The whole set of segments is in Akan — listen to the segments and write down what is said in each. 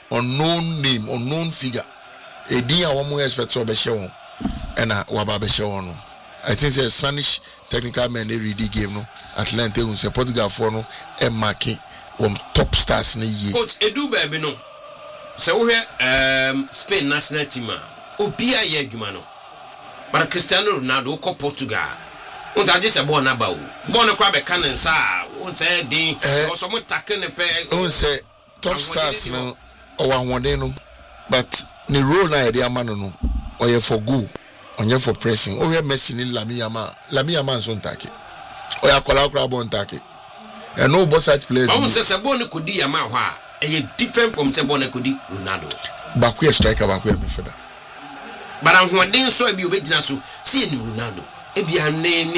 unknown name, unknown figure. A dia one more expert so be shown, and waba be shown. I think the Spanish technical men they read the game no. Atlanta who say Portugal for no and marking top stars na ye. Coach Edu baby no. So here Spain national team Opia ye adwuma no. But Cristiano Ronaldo ko Portugal. Won't I just a born about? Born a crab cannon sa. Won't say ding or someone tackling a pair. Won't say top stars no or one day no. But the role na idea man no. Or you for go. On you for pressing. Oh, we are messing in Lamia son take. Or you call out crab on take. And no both such players. I say Sabone could be a man. A different from Sabone could be Ronaldo. Back striker back me for that. But I'm one day so be obedient to see Ronaldo. Ebia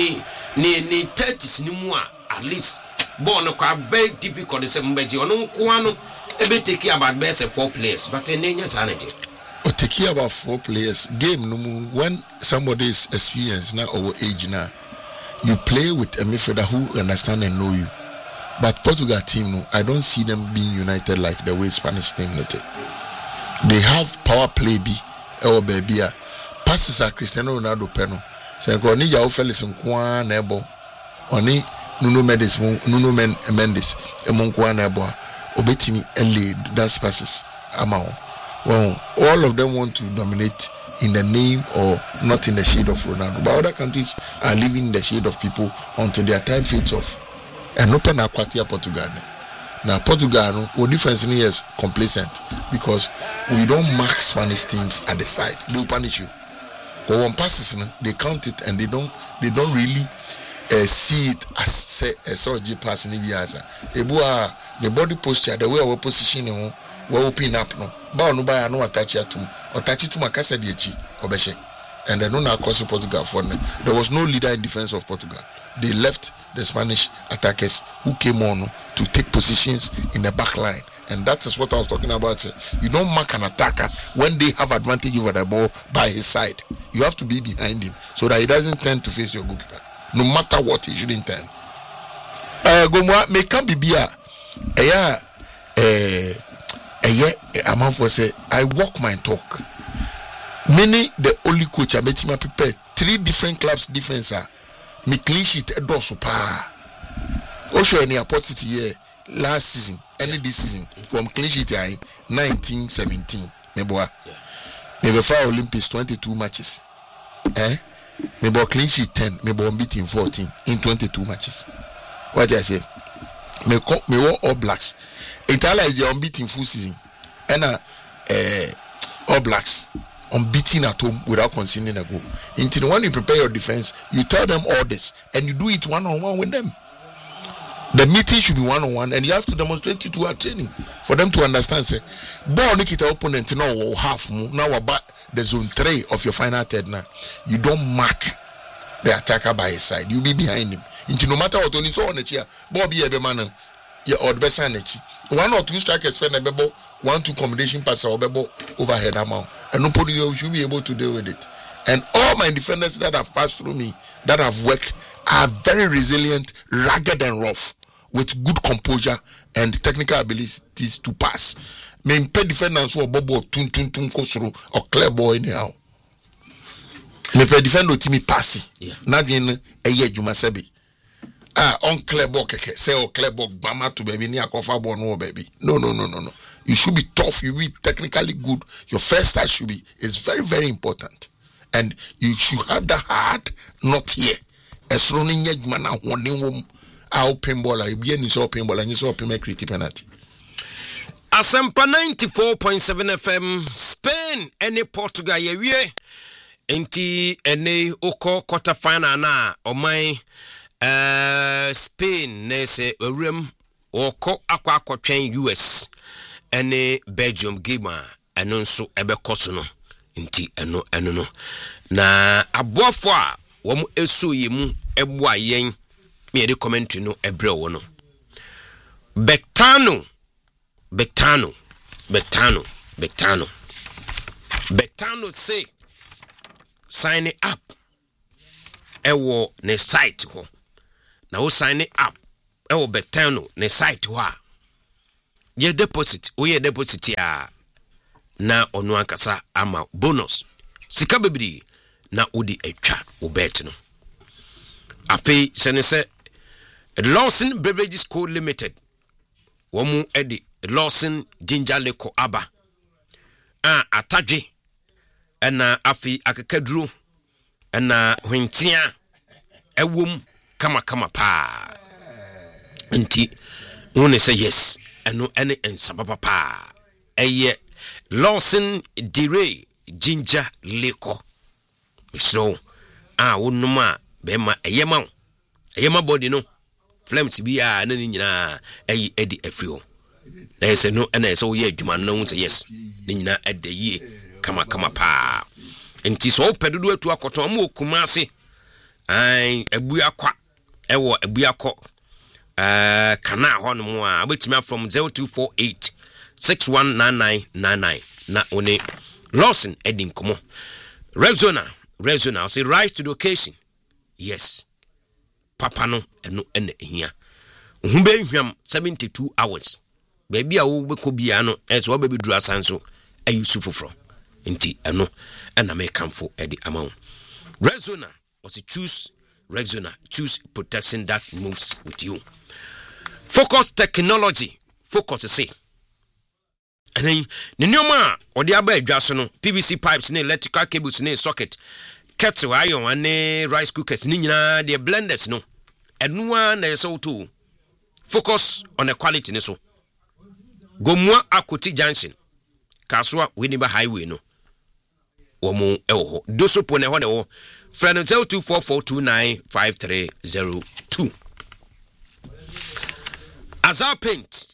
ne 30s ni mu at least. Born a very difficult to say Mbeji ono kwano ebe take about best 4 players. But in any sanity. Take care about 4 players. Game no when somebody is experienced now or age now, you play with a midfielder who understand and know you. But Portugal team no, I don't see them being united like the way Spanish team did. They have power play be or baby passes are Cristiano Ronaldo peno. Say go ni João Felix nkwa na ebo. Oni Nuno Mendes emonkwa na ebo. Obetimi early that passes amao. Well, all of them want to dominate in the name or not in the shade of Ronaldo. But other countries are living in the shade of people until their time fades off. And open aquatia Portugal. Now Portugal, our defense is complacent because we don't mark Spanish teams at the side. They will punish you. But when passes, they count it and they don't really see it as say a soldier passing in the answer. The body posture, the way our position. We open up no ba no ba no attach atum or touch it to makasa de echi obeshe and then no cause Portugal for there was no leader in defense of Portugal. They left the Spanish attackers who came on to take positions in the back line, and that is what I was talking about. You don't mark an attacker when they have advantage over the ball by his side. You have to be behind him so that he doesn't turn to face your goalkeeper no matter what. He shouldn't turn. Gomwa me can be bia a man for say I walk my talk. Many the only coach I met him prepare 3 different clubs defense me clean sheet do super. Also any opportunity here last season, any this season from clean sheet 1917. Me boy. Me be for Olympics 22 matches. Me boy clean sheet 10, me boy beating 14 in 22 matches. What I say? Me want All Blacks. Italy is the unbeaten full season. And All Blacks unbeaten at home without conceding a goal. Until when you prepare your defense, you tell them all this and you do it one-on-one with them. The meeting should be one-on-one and you have to demonstrate it to our training for them to understand. Say, ball nikita opponent now or half now about the zone 3 of your final third now. You don't mark the attacker by his side. You be behind him. Into no matter what on his own chair, Bobby Ebeman, or the best sanity. 1 or 2 strikers spend a bebo, 1-2 combination pass or bebo overhead amount. And nobody should be able to deal with it. And all my defenders that have passed through me, that have worked, are very resilient, rugged and rough, with good composure and technical abilities to pass. Me pay defenders who are bobo tun kosuru or clear ball anyhow. Me pay defend o timi pass. Nadin eye juma sebi. On clear ball keke say o clear ball bama to baby ni akofa ball no baby. No. You should be tough, you be technically good. Your first start should be it's very, very important. And you should have the heart not here. As running yegmana warning wom our pinball I be any so pinball and you saw pin creative penalty. Asempa 94.7 FM Spain any Portugal ye enti ene oko quarter final na o my Spain nese rem oko akwa akotwen US ene Belgium game eno nso ebekoso no nti eno no na aboafo a wom eso yemu ebo ayen me de commentary no ebre wo no Betano say sign it up ewo ne site ho na wo sign it up ewo Betano ne site ho a ye deposit ya na ono ankasa ama bonus sika bebiri na odi atwa wo bet no afei se Lawson Beverages Co Limited womu edi Lawson Ginger Liquor aba atadwe ena afei akakaduro ena hwentia ewom kama pa nti woni say yes eno ene ensababa pa eye Lawson Dire Ginger Liquor so wonuma be ma eyema body no flames bia na ni nyina eyi edi afrio na ese no na ese wo ye adwuma no say yes ni nyina adaye kama pa nti so pedodo atu akoto ma okuma ase abuakwa ewo abuakọ kana hono mu a betimi from 0248 619999 na one Lawson edin komo Rexona I say rise to the occasion. Yes. Papa no eno ene ehia. Ohumbe hwam 72 hours. Baby a wo beko bia no eso wo bebi duru asanso ayusu foforo. Nti eno ena me kamfo edi amawo. Rexona was choose Rexona, choose protection that moves with you. Focus technology. Focus say. And then Ninyoma or the Abba Jason, PVC pipes, electrical cables, socket, kettle iron, and rice cookers, Nina, the blenders, no. And one there is so too. Focus on the quality, so. Go more Akuti Junction, Kaswa, Winneba Highway, no. Omo Elho, do so pone one friend 0244295302. Azar paint.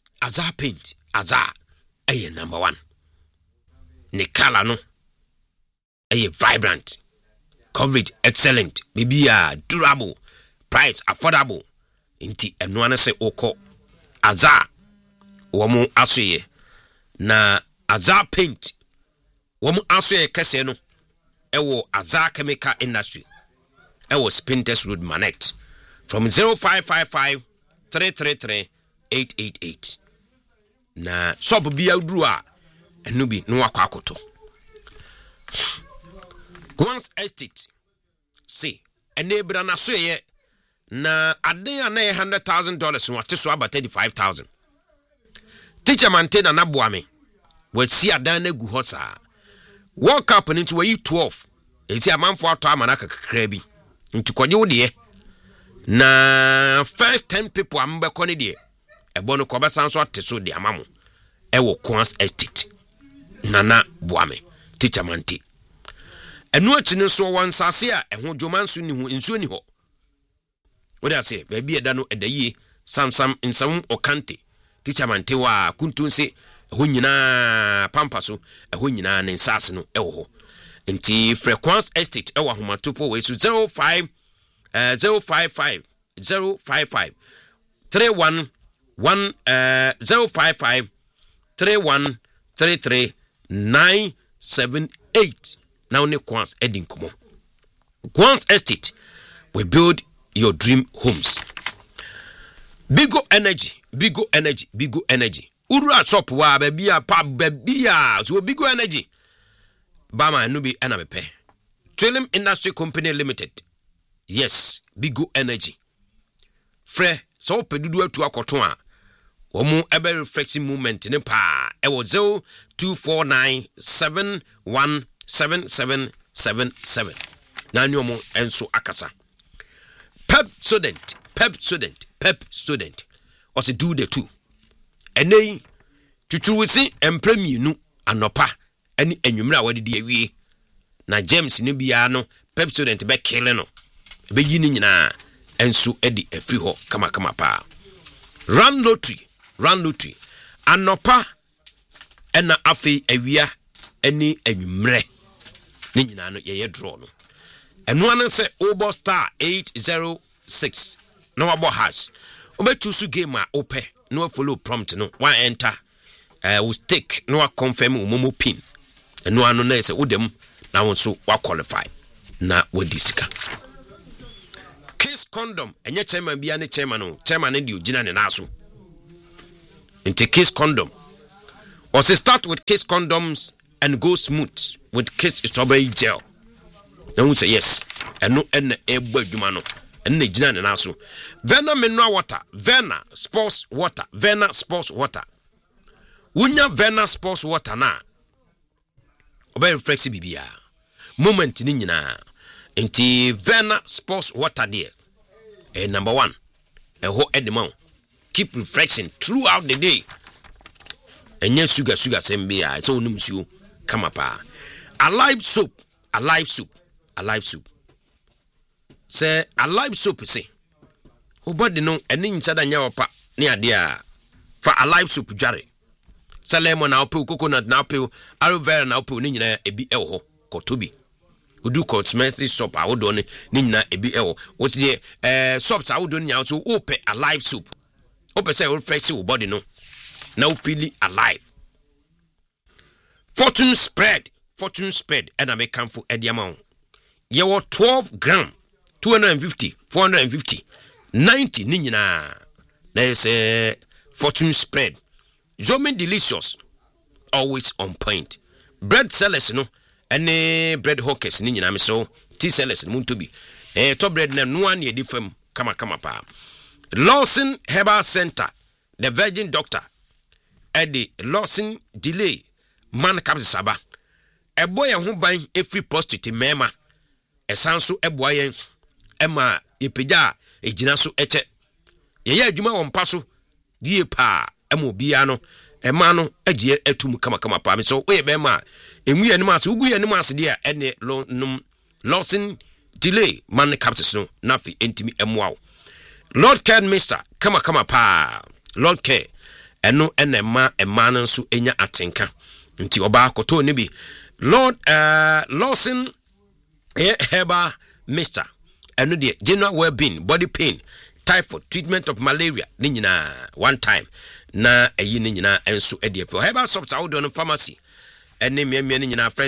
Aye number 1. Ne color no. Aye vibrant. Coverage excellent. Maybe durable. Price affordable. Inti eno se oko Azar. Womu asoye. Na Azar paint. Womu asoye kese no. Ewo Azar Chemical Industry. Ewo Spinters Road Manet. From 0555 333 888. Na sobo bia udru a enu bi no akwa akoto Quans Estate see enebra na so ye na ade a na $100,000 no ate so about $35,000 teacher maintain na boame we si adan na gu hosa World Cup into we 12 ezi amanfo ato amanaka kakra bi ntukode wo de na first 10 people ambekọ ne de ebono ko besan so ateso de amamo ewo Quans Estate nana boame teacher mante enu achine so wan sase a eho dwomanso ni hu ensuo ni ho wode ase ba bi eda no edaye samsam nsam okante teacher mante wa kuntunse eho nyina pampaso eho nyina ne nsase no ewo ho nti Quans Estate ewo homatofo we so 055 31 055 3133 978. Now ne Quans Edin komo. Quans Estate, we build your dream homes. Bigo energy. Uru shop wa bebia pa bebia so Bigo energy. Bama nubi enamepe. Trillium Industry Company Limited. Yes, Bigo energy. Fre so pedudu atu akoto a omu ebe refreshing movement ne pa e wo 0249717777 na ni omu enso akasa pep student or se do the two enei tutuwisi empremienu anopa eni enwumra wadidi awie na James ne bia no pep student be kele no be gi ni nyina enso edi afri ho kama pa run lottery anopa ena afi awia eni enwumre ni nyina no ye draw no eno anu se obo star 806 no wabo hash obetusu game a ope no follow prompt no one enter we stick no confirm umomo pin eno anu na se wodem na won so wa qualify na wadisika Kiss condom enye chairman bia ne chairman no chairman ne ogina ne naso into Kiss condom or say start with Kiss condoms and go smooth with Kiss strawberry gel. Then we say yes. And no and a jumano. And the Jinan and also Vena mineral water, Vena sports water, Vena sports water. Wunya Vena sports water na. Very flexible bia. Moment nina. Inti Vena sports water there. Number 1. A whole edemont. Keep refreshing throughout the day. And yes, sugar same beer. It's all you come up. Alive soup. Say alive soup say. Who body no and inside a yawa near dear for alive soup jarry. Say lemon now pill, coconut now pill, aloe vera now pill, nina a be elho, kotubi. Who do cosmetic soap, I would do nina a be el. What's the soaps I would do now to open alive soup. Open say old fresh body no. Now feeling alive. Fortune spread, and I make come for Eddie amount. You were 12 gram, 250, 450, 90 nina. There's a fortune spread. Zomin delicious, always on point. Bread sellers, no, and bread hawkers nina me so tea sellers moon to be. Top bread na no one ye different kama pa. Lawson Herbal Center, the Virgin Doctor, Eddie Lawson Delay, Man Caps Saba. A boy who buy a free prostitute mema. A sansu a boy, Emma, Epida, a jinasu eche. Ye juma on passo, dear pa, emo biano, a mano, a dear etum kama pa. So we bema, and we animals who we animals dear, and Lawson Delay, Man Caps no, nothing intimate and wow. Lord Care Mister, kama pa. Lord Care, and no man so enya atenka. Nti oba koto ni bi. Lord Lawson Herbal Mister. And no de general well-being, body pain, typhoid, treatment of malaria, ni nyina one time. Na eyi ni nyina enso edie for herbal shops out on pharmacy. And me ni nyina fra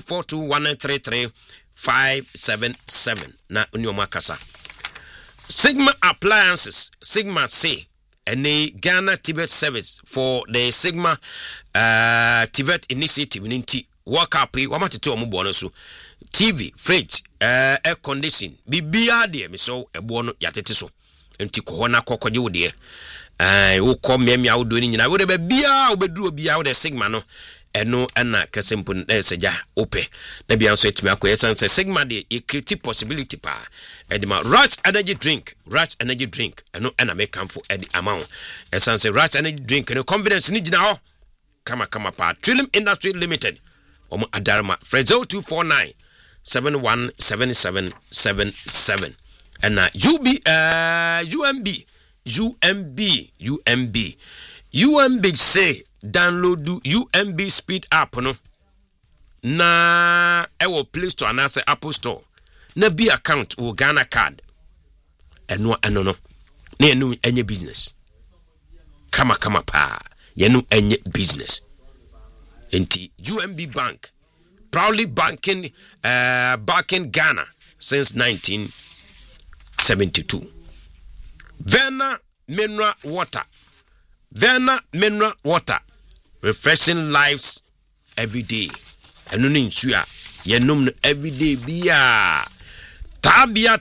02421933 na unyo makasa. Sigma Appliances, Sigma C, and the Ghana Tibet Service for the Sigma Tibet Initiative in T. Work up, Wamati Mubonosu, TV, fridge, air condition, Bibia dear, so a bono yatetiso, and Tikohona Cocodio dear. I will come me out doing it. I would have be out, but do be out a Sigma no. And no anna kasimpun seja ope na bia so etimi akoyesan se sigma de equity possibility pa edima Rats energy drink no ana make come for edi amount esan se Rats energy drink no confidence ni gina ho kama pa Trillium Industry Limited omo adarma Frezo 249 717777 and UMB say download UMB speed app no na ewo Play Store na say Apple Store na be account o Ghana card eno no na enu enye business kama pa yenu enye business enti UMB Bank proudly backing Ghana since 1972. Vena mineral water refreshing lives every day. Enu ni nsua yenum every day bia tabia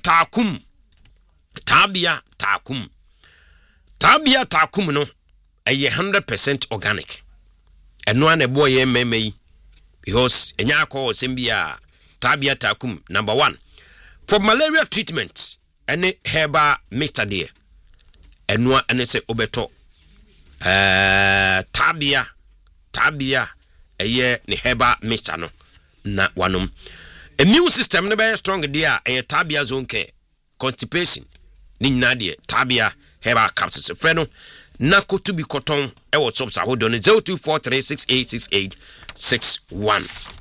takum no eye 100% organic. Enu an ebo ye meme because enya ko sembia tabia takum. Number 1 for malaria treatment any herbal mixture there. Enu an se obeto tabia eye ni herbal mixture no na wanum immune system no be strong there eye tabia zone care constipation ni nyina de tabia herbal capsules freno na kotu bi cotton e wo shops ahodo no 0243686861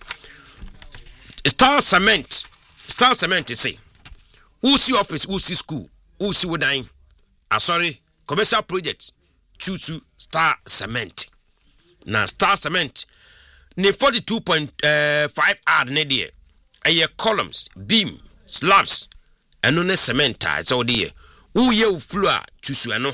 Star cement say usi office usi school usi wodan sorry commercial projects choose Star Cement. Now Star Cement ne 42.5 hard ne die. Aye columns, beam, slabs, and no cement is all there. Who ye floor choose ano.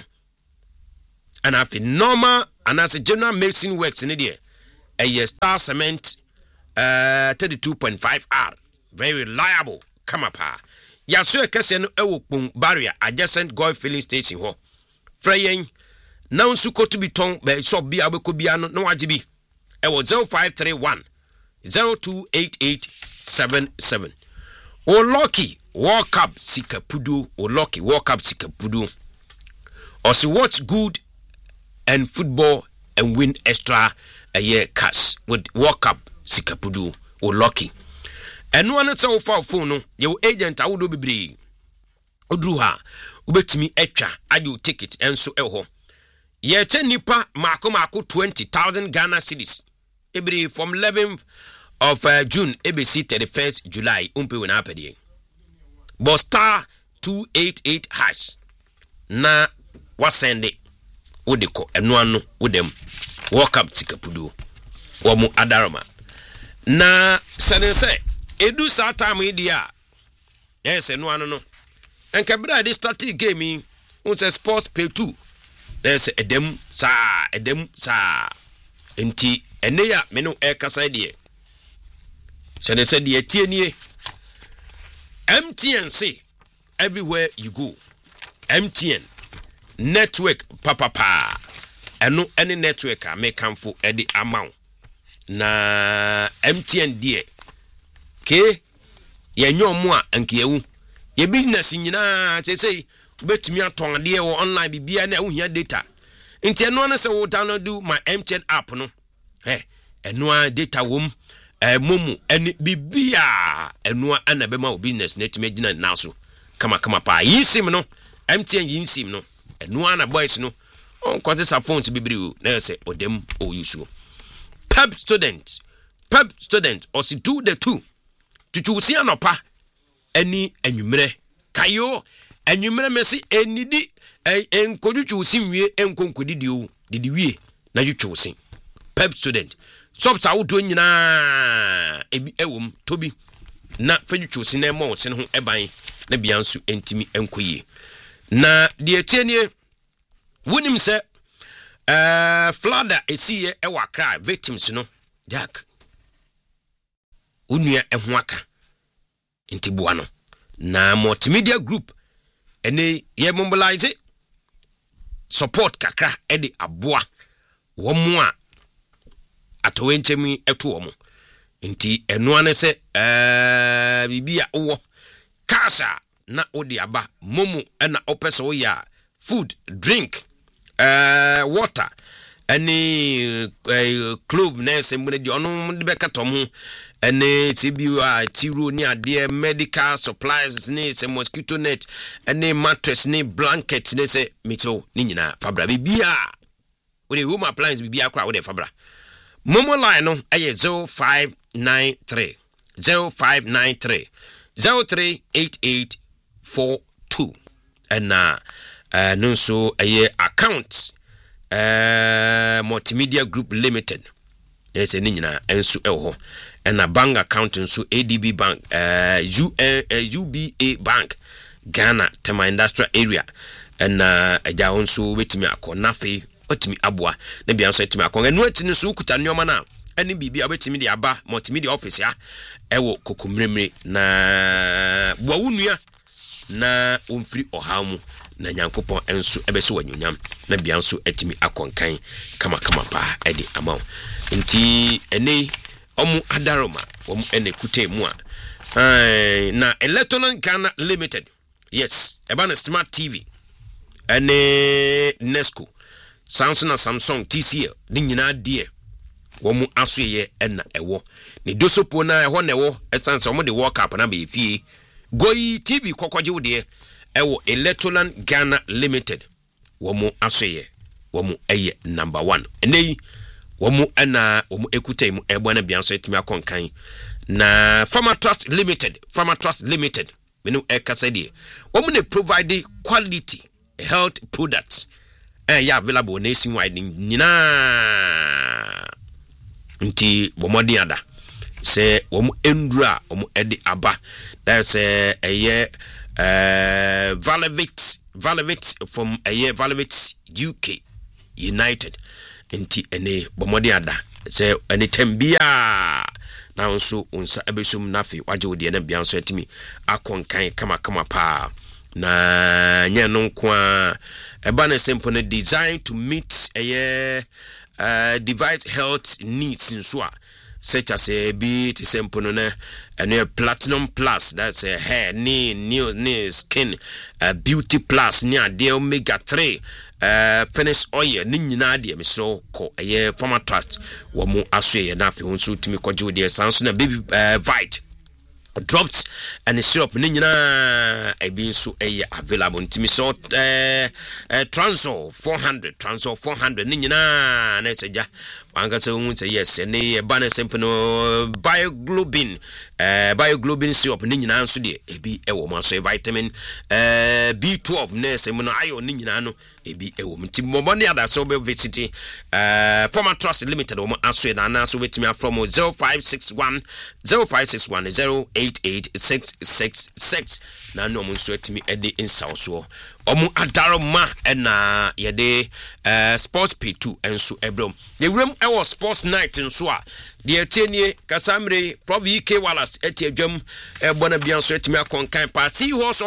And if normal and as a general mason works in die. Aye Star Cement 32.5R. Very reliable. Kama pa. Yaso ekese no ewo pon barrier adjacent Goy filling station ho. Freyen now nsu ko to be ton be so bia abeko bia no na wajibi. Ewo 0531 028877. O lucky walk up sikapudu. O lucky walk up sikapudu. Also watch good and football and win extra a year cash with walk up sikapudu. O lucky. And one so far phone your agent I would be Odruha ubetimi etwa ade ticket enso eho ye che nipa mako 20,000 Ghana cedis every from 11th of June ABC 31st July umpe wona apede but star 288 hash na wasende wodeko eno ano wodem walk up sikapudu wo mu adaroma na sense edu sa time idia yes eno ano no enkabra de start game on say sports pay 2 there's edem sa enti ene ya me no e kasa de se se de tienie MTN everywhere you go MTN network papa eno any network a me kamfo e de amount na MTN de ke yenyo mo a ankewu ye business nyina say betumi aton ade e online bibia na ohia data nti eno na se wo download my MTN app no eno data wom momu eni bibia eno ana be ma business na tumi gina na so kama pa yisim no MTN yisim no eno ana boys no on kwate sa phones bibiri na se odem o yusu pep student osi do the two tutu si anopa eni enwumere kayo enwumere mesi enidi enkodutu simwie enkonkodi didi wie na yutwu sin pep student sobs awudo nyina ebi ewom tobi na fedutwu sin na mo sin ho eban na biansu entimi enkoye na de etienie wonim se flooda esiye ewa kra victims no jack unua eho aka ntibua no na multimedia group ene ye mobilize support kakra ede aboa womo a atowenchemi eto womo nti eno ane se bibia wo kasa na odi aba momo na opeso ya food drink water any club na semune di ono de bekatom ene tibiwa tiro ni ade medical supplies ni se mosquito net ene mattress ni blanket ni se mito ni nyina fabra bibia we home appliance bibia kwa we fabra momo line no aye 0593 038842 and nunso aye account multimedia group limited yes ni nyina enso eho and a bank account nso ADB bank UBA bank Ghana Tema industrial area and aja onso wetimi akonafe otimi aboa na bia nso etimi akon enu etini so kuta nyoma na eni bibia wetimi de aba multimedia office ya ewo kokomremre na bwawunua na omfiri ohamu na nyankopon enso ebese wanyonyam na bia nso etimi akonkan kama pa edi amaw nti ene omu adaroma omu ene kutemu a na Electronic Ghana Limited yes ebana smart TV ene Nesco Samsung TCL ni nyina die womu asoye ena ewo ni dosopo na eho na ewo esanse omu de work up na be fie Goyi TV kokoje wode ewo Electronic Ghana Limited womu asoye womu eye number 1 enei womu ana womu ekutemu ebwana bianso etimi akonkan na Farmer Trust Limited menu ekasedi womu ne provide quality health products ya available nationwide nyina nti bomodi ada se womu endura womu edi aba that's Valavit from Valavit UK United nti ene bomodi ada se ene tembia na nso unsa ebesum nafi waje wodi na bia nso atimi akonkan kama pa na nya no nko a eba na simple na designed to meet device health needs nso a such as a bit simple no na platinum plus, that's a hair ni skin beauty plus ni ade omega 3 finish oil ni nyina de me so ko former trust wo mu asoye na afi hunsu timi koje de sanso na baby vite drops and syrup ni nyina ebi so available timi so transol 400 ni nyina na seja anga se hu se yes ne ba na simple no bioglobin syrup ni nyina nso de ebi ewo mo so vitamin B12 na se mo no iron ni nyina no ebi ewo mti moboni ada so be visit former trust limited wo aso na so wetimi from 0561 08866 na no mo so etimi ede insaw so omu adaroma na yede sports p2 enso ebrom yewrem ewo sports night nso a de etenie kasamre prof ek wallace etiadwam ebona bianso etimi akonkan pa Seahorse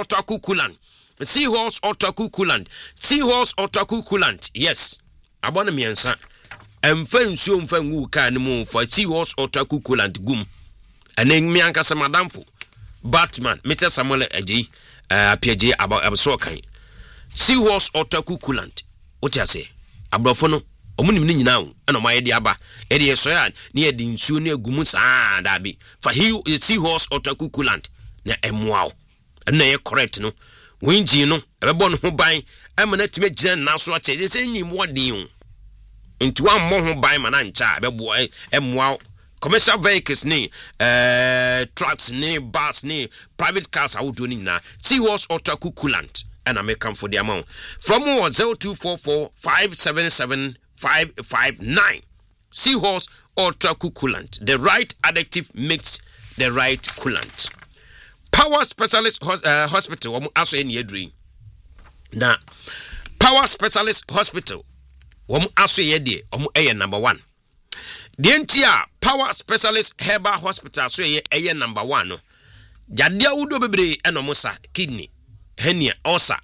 Otakukuland yes abona miensa emfa nsuo mfa nwu ka ne mu for Seahorse Otakukuland gum anen mi ankasa madamfo Batman Mr Samuel Aji apiaje abaso kan Seahorse Otakukuland what you say abrofo no omunim ni nyina wo ana ma yede aba ede yeso ya ne yede nsuo ne agumu saa da bi fa Seahorse Otakukuland na emwao na ye correct no winji no ebebo no ho ban amana time gina na so ache se nyim wodin nti wa mo ho ban mana ncha ebebo emwao commercial vehicles ni trucks ni bus ni private cars awudo ni na Seahorse Otakukuland and American for the amount from 0244 577 559 Seahorse Otakukuland, the right additive makes the right coolant. Power Specialist Hospital also in Yedri na Power Specialist Hospital also yedi number 1. The entire Power Specialist Herbal Hospital so number 1 no jadia udo bebre enomosa kidney hernia ulcer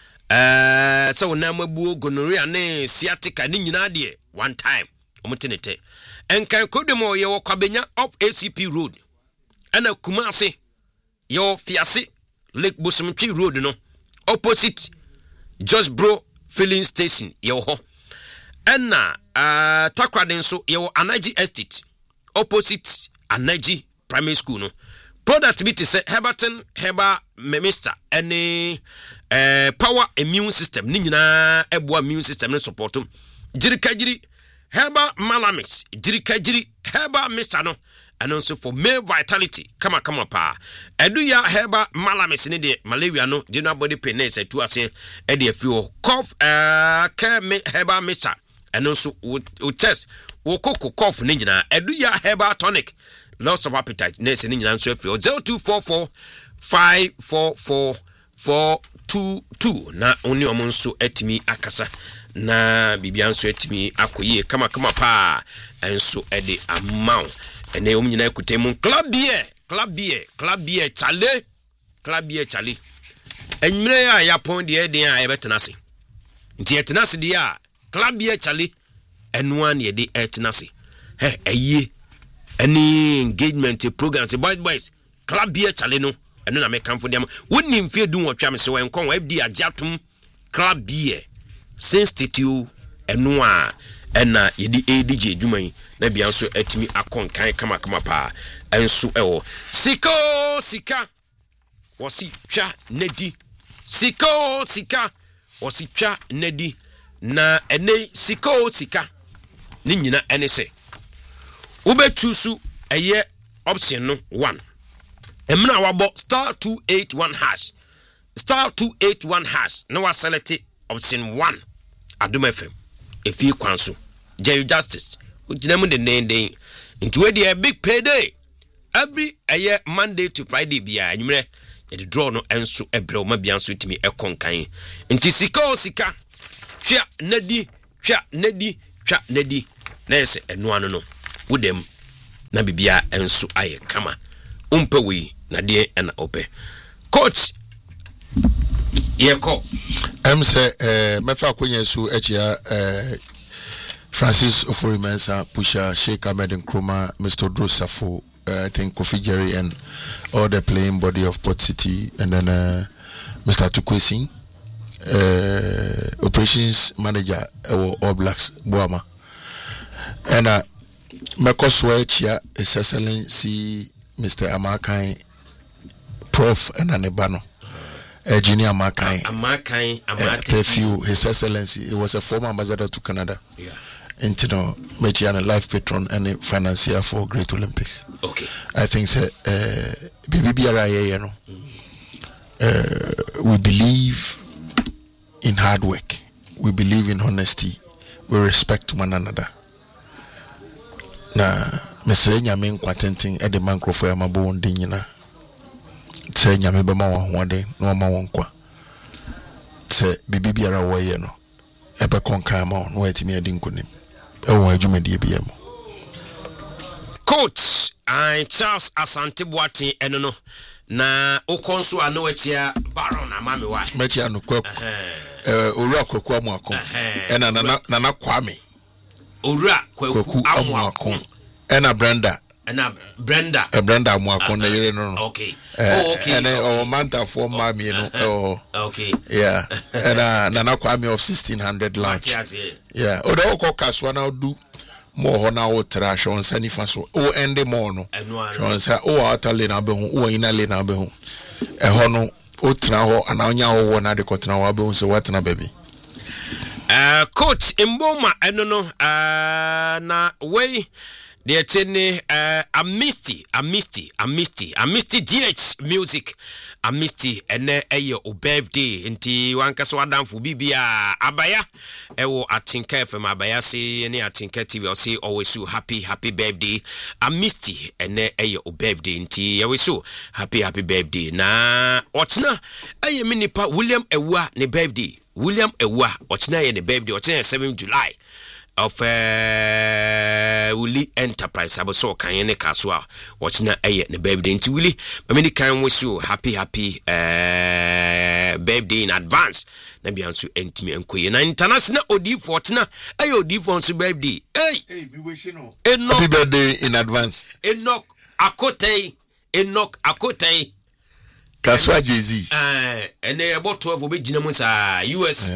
so na mabuo gonorrhea ne sciatica ni nyina de one time omutenete enkan kodemo ye wo kwabenya of ACP road ana Kumasi yo fiase Lake Bosomtwi road no opposite Just Bro filling station ye ho ana Takrade so ye wo Anaji Estate opposite Anaji Primary School no product bit is Herberton Herba Memister any power immune system ni nyina ebo immune system ne support jirikajiri Herba Malamix jirikajiri Herba Mister no and also for male vitality kama pa eduya Herba Malamix ni de malaria no general body pain is to ase e de fuel cough care Herba Mister and also test wo koko cough ni nyina eduya Herba tonic loss of appetite nurse ni nyina nso afio 0244 544 422 na oni omonso etimi akasa na bibia nso etimi akoye kama pa enso ede amount ene om nyina ekutemu club beer chale enmire ya yapon de eden a ebetenase nti etenase de a club beer chale enua ne de etenase eye any engagement programs boys club beer chale no eno na mekan for dem woni mfie du wotwa me se wen kon abdi ajatum club beer since titu eno a ena yedi ADJ dwuman na bia nso atimi akonkan kama pa enso ewo sika wosi twa nedi sika wosi twa nedi na ene sika ni nyina ene se ubetusu eye option no 1 emna wabo star 281 hash no wa select option 1 Adum FM efi kwanso Jerry Justice ujinemu de nende into a big payday every Monday to Friday bia anwumre the draw no enso ebre ma bia nso timi ekonkan nti sika twa nedi na ese eno ano no wudem na bibia enso aye kama umpe we na de na ope coach yeko say mefa akonya su echia Francis Oforimensa, Pusha, Sheikh Ahmed Nkrumah, Mr. Drosafo, I think Kofi Jerry and all the playing body of Port City, and then Mr. Tukwesi, operations manager All Blacks Boama, and Meko Swechia, His Excellency Mr. Amakai, Prof. and Anebano. Engineer Amakai, Tefiu, His Excellency, he was a former ambassador to Canada. Yeah. Intino Mechiana life patron and a financier for Great Olympics. Okay. I think BBBRIA, we believe in hard work. We believe in honesty. We respect one another. Na Mr. Nyamin Quatenting at the Mancrofoya Mabo Dinina. Say Nyamibama one day, no more one. Say BBBRIA, no. Epe Concamo, no Etimia Dinkunim. Coach, I Charles Asante Boati enono na okonso ano echia Baron amami wa mechi anu kweku owura kweku amuako ena nana kwame owura kweku amuako ena Brenda Brenda amuako na yere no okay okay ena manta for mami no okay yeah ena nana kwame of 1600 lunch yeah odo ko kaswa na odu mo na o trash on sani faso o ende mo no so say o atale na be hu o ina le na be hu ho no o tra ho ana onya ho na de ko tra ho be hu so what na baby coach Mboma eno no na way the tene Amnesty DH music Amnesty ene eyo o birthday nti wankaso adamfo bibia abaya ewo atinka FM abaya se ene atinka TV o say always so happy birthday Amnesty ene eyo o birthday nti we so happy birthday na otna eye minipa William Ewa ne birthday William Ewa otna ye ne birthday otna 7 July of Willie Enterprise abaso kan ye ne kaswa watching aye ne birthday nti Willie many kan wish you happy birthday in advance na bianso entimi enkoye na international odi fortuna aye odi for so birthday hey we wish no happy birthday in advance Enoch Akotei kaswa Jay-Z ene about 12 obegina mu sa US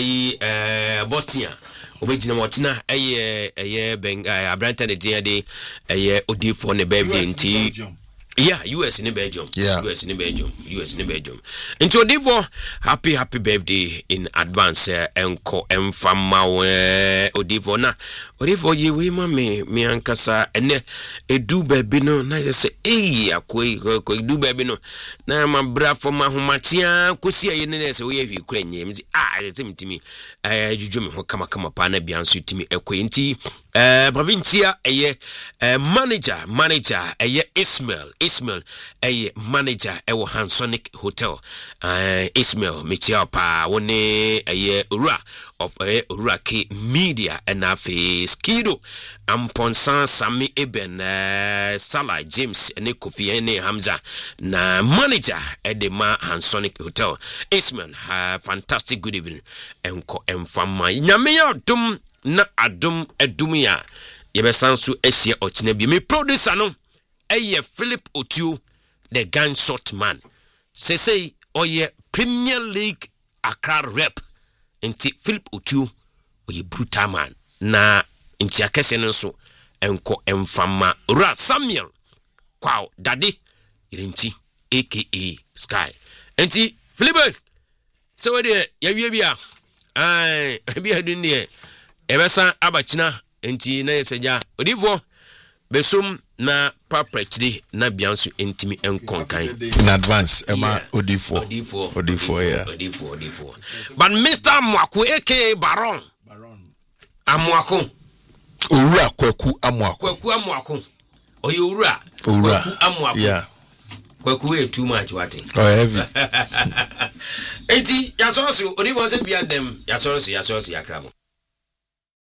Boston obegina motina eye ben abranta ne dia de eye odi for ne birthday nti yeah US in Belgium US in Belgium nti odi for happy birthday in advance enko emfama odi for ye we ma me ankasa ene edu baby no na say akoi edu baby no na ma bra for ma homatia kosi aye ne say we hwi krenye mti etimtimi juju me ho kama pa na bianso timi ekoi nti provincia eye manager eye Ismail eye manager ewo Hansonic Hotel Ismail michia pa woni eye ura of ura ke media and afi skido amponsan Sami Eben Salah James ene Kofi ene Hamza na manager edema Hansonic Hotel Ismail fantastic good evening enko emfama nyame ya dum na adum edumia yebesansu ehie ochine bi me producer no eye Philip Otuo the gunshot man say oye Premier League Accra rep nti Philip Otuo oye brutal man na nti akese nso enko emfama Ra Samuel kwao dadi irinchi aka Sky nti Philip so we dey yawie bia bi adun ne ebesa abachina nti na yeseja odivo besum na paprechdi na biansu entimi enkonkan in advance ema odifo yeah odifo but Mr. Amwako aka Baron Amwako owura kwaku Amwako oyo owura kwaku Amwako yeah kwaku e too much what heavy enti yasoso odifo se bia dem yasoso yakramo